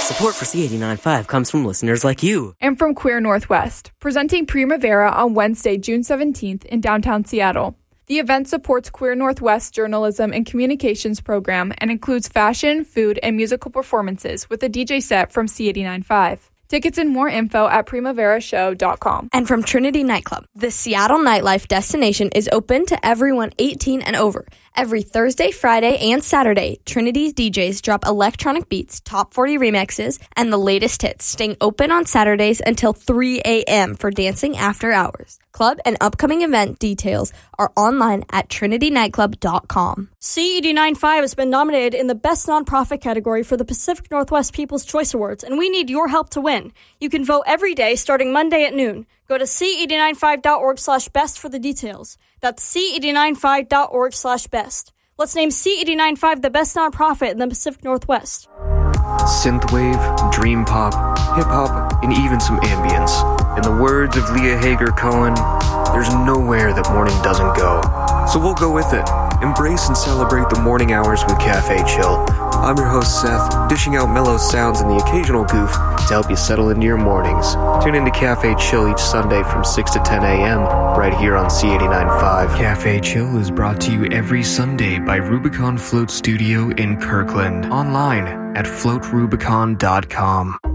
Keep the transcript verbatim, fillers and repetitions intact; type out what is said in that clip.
Support for C eighty-nine point five comes from listeners like you. And from Queer Northwest, presenting Primavera on Wednesday, June seventeenth in downtown Seattle. The event supports Queer Northwest journalism and communications program and includes fashion, food, and musical performances with a D J set from C eighty-nine point five. Tickets and more info at primavera show dot com. And from Trinity Nightclub, the Seattle nightlife destination is open to everyone eighteen and over. Every Thursday, Friday, and Saturday, Trinity's D Js drop electronic beats, top forty remixes, and the latest hits, staying open on Saturdays until three a.m. for dancing after hours. Club and upcoming event details are online at trinity nightclub dot com. C eighty-nine point five has been nominated in the Best Nonprofit category for the Pacific Northwest People's Choice Awards, and we need your help to win. You can vote every day starting Monday at noon. Go to c eighty-nine five dot org slash best for the details. That's c eighty-nine five dot org slash best. Let's name C eighty-nine point five the best nonprofit in the Pacific Northwest. Synthwave, dream pop, hip-hop, and even some ambience. In the words of Leah Hager Cohen, there's nowhere that morning doesn't go. So we'll go with it. Embrace and celebrate the morning hours with Cafe Chill. I'm your host, Seth, dishing out mellow sounds and the occasional goof to help you settle into your mornings. Tune into Cafe Chill each Sunday from six to ten a.m. right here on C eighty-nine point five. Cafe Chill is brought to you every Sunday by Rubicon Float Studio in Kirkland. Online at float rubicon dot com.